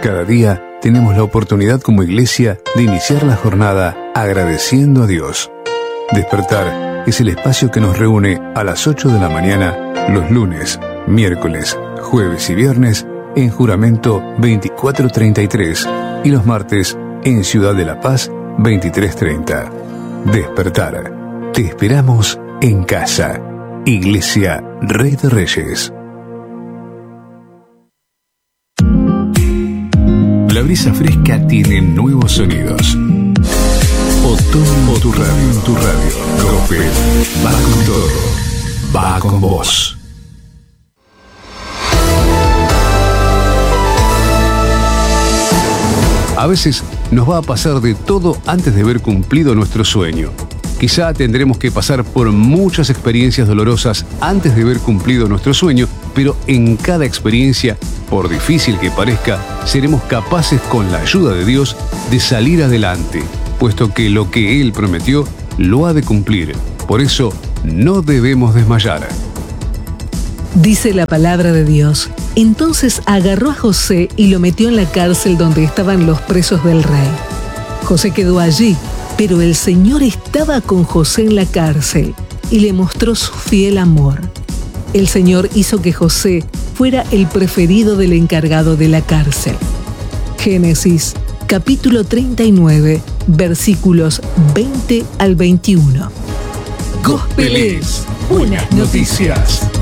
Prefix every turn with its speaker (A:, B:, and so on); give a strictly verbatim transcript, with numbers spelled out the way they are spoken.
A: Cada día tenemos la oportunidad como iglesia de iniciar la jornada agradeciendo a Dios. Despertar es el espacio que nos reúne a las ocho de la mañana los lunes, miércoles, jueves y viernes en Juramento veinticuatro treinta y tres y los martes en Ciudad de la Paz veintitrés treinta. Despertar. Te esperamos en casa. Iglesia Rey de Reyes. La brisa fresca tiene nuevos sonidos. Otoño en tu radio, en tu radio. Gospel va con todo. Va con vos. A veces nos va a pasar de todo antes de ver cumplido nuestro sueño. Quizá tendremos que pasar por muchas experiencias dolorosas antes de ver cumplido nuestro sueño, pero en cada experiencia, por difícil que parezca, seremos capaces con la ayuda de Dios de salir adelante, puesto que lo que Él prometió lo ha de cumplir. Por eso, no debemos desmayar.
B: Dice la palabra de Dios. Entonces agarró a José y lo metió en la cárcel donde estaban los presos del rey. José quedó allí, pero el Señor estaba con José en la cárcel y le mostró su fiel amor. El Señor hizo que José fuera el preferido del encargado de la cárcel. Génesis, capítulo treinta y nueve, versículos veinte al veintiuno.
C: Gospel es Buenas Noticias.